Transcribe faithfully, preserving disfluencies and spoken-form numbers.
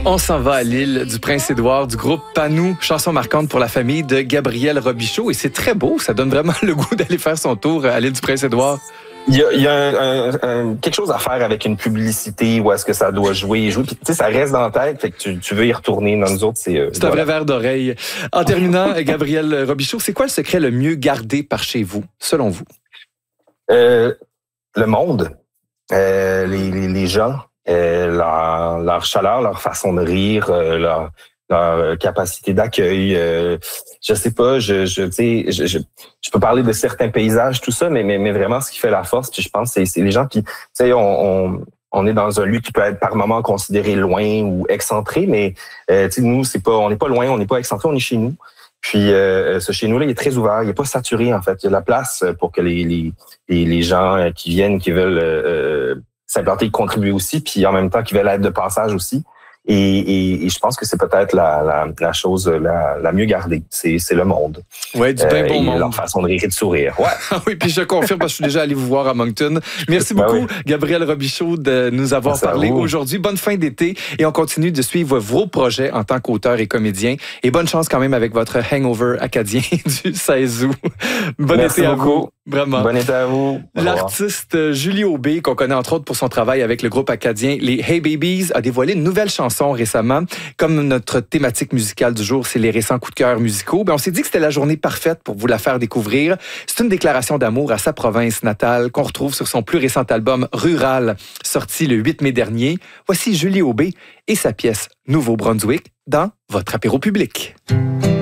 On s'en va à l'île du Prince-Édouard du groupe Panou, chanson marquante pour la famille de Gabriel Robichaud. Et c'est très beau, ça donne vraiment le goût d'aller faire son tour à l'île du Prince-Édouard. Il y a, il y a un, un, un, quelque chose à faire avec une publicité où est-ce que ça doit jouer. jouer. Puis, tu sais, ça reste dans la tête, fait que tu, tu veux y retourner. Dans nous autres, c'est... Euh, c'est un voilà. vrai verre d'oreille. En terminant, Gabriel Robichaud, c'est quoi le secret le mieux gardé par chez vous, selon vous? Euh, le monde, euh, les, les, les gens, euh, leur, leur chaleur, leur façon de rire, euh, leur... leur capacité d'accueil, euh, je sais pas, je, je, tu sais, je, je, je peux parler de certains paysages, tout ça, mais, mais, mais vraiment, ce qui fait la force, puis je pense, c'est, c'est les gens qui, tu sais, on, on, on est dans un lieu qui peut être par moments considéré loin ou excentré, mais, euh, tu sais, nous, c'est pas, on n'est pas loin, on n'est pas excentré, on est chez nous. Puis, euh, ce chez nous-là, il est très ouvert, il est pas saturé, en fait. Il y a de la place pour que les, les, les, les gens qui viennent, qui veulent euh, s'implanter, contribuer aussi, puis en même temps, qui veulent être de passage aussi. Et, et, et je pense que c'est peut-être la, la, la chose la, la mieux gardée. C'est, c'est le monde. Oui, du bien euh, bon et monde. Leur façon de rire et de sourire. Ouais. Oui, puis je confirme parce que je suis déjà allé vous voir à Moncton. Merci beaucoup, ben oui. Gabriel Robichaud, de nous avoir Merci parlé aujourd'hui. Bonne fin d'été et on continue de suivre vos projets en tant qu'auteur et comédien. Et bonne chance quand même avec votre hangover acadien du seize août. Bon Merci été à beaucoup. vous. Vraiment. Bon été à vous. L'artiste Julie Aubé, qu'on connaît entre autres pour son travail avec le groupe acadien Les Hey Babies, a dévoilé une nouvelle chanson récemment. Comme notre thématique musicale du jour, c'est les récents coups de cœur musicaux, ben on s'est dit que c'était la journée parfaite pour vous la faire découvrir. C'est une déclaration d'amour à sa province natale qu'on retrouve sur son plus récent album Rural, sorti le huit mai dernier. Voici Julie Aubé et sa pièce Nouveau-Brunswick dans votre apéro public.